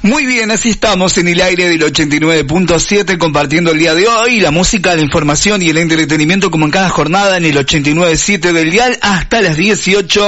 Muy bien, así estamos en el aire del 89.7 compartiendo el día de hoy la música, la información y el entretenimiento como en cada jornada en el 89.7 del dial hasta las 18.